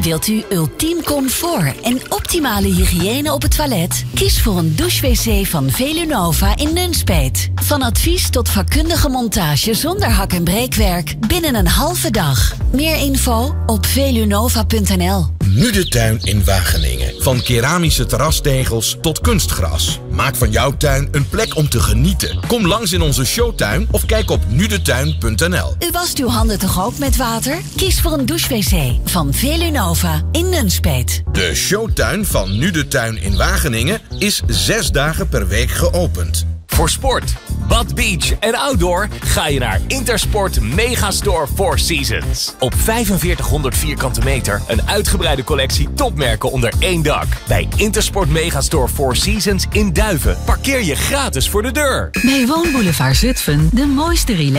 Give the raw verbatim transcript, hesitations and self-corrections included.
Wilt u ultiem comfort en optimale hygiëne op het toilet? Kies voor een douche-wc van Velunova in Nunspeet. Van advies tot vakkundige montage zonder hak- en breekwerk binnen een halve dag. Meer info op velunova punt n l. Nu de tuin in Wageningen. Van keramische terrastegels tot kunstgras. Maak van jouw tuin een plek om te genieten. Kom langs in onze showtuin of kijk op nu de tuin punt n l. U wast uw handen toch ook met water? Kies voor een douche-wc van Velunova in Nunspeet. De showtuin van Nu de Tuin in Wageningen is zes dagen per week geopend. Voor sport, bad, beach en outdoor ga je naar Intersport Megastore Four Seasons. Op vijfenveertighonderd vierkante meter een uitgebreide collectie topmerken onder één dak. Bij Intersport Megastore Four Seasons in Duiven parkeer je gratis voor de deur. Bij Woonboulevard Zutphen de mooiste relax